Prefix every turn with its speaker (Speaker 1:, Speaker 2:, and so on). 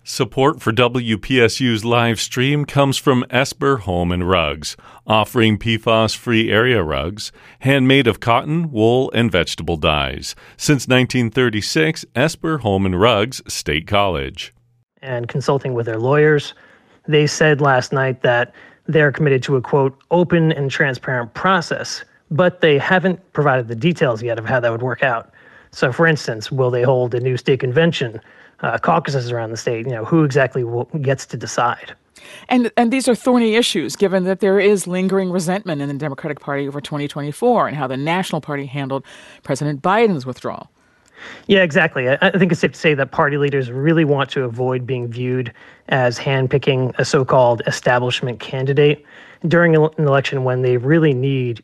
Speaker 1: Support for WPSU's live stream comes from Esper Home and Rugs, offering PFAS-free area rugs, handmade of cotton, wool, and vegetable dyes. Since 1936, Esper Home and Rugs, State College.
Speaker 2: And consulting with their lawyers, they said last night that they're committed to a, quote, open and transparent process, but they haven't provided the details yet of how that would work out. So, for instance, will they hold a new state convention, caucuses around the state? Who exactly gets to decide?
Speaker 3: And these are thorny issues, given that there is lingering resentment in the Democratic Party over 2024 and how the National Party handled President Biden's withdrawal.
Speaker 2: Yeah, exactly. I think it's safe to say that party leaders really want to avoid being viewed as handpicking a so-called establishment candidate during an election when they really need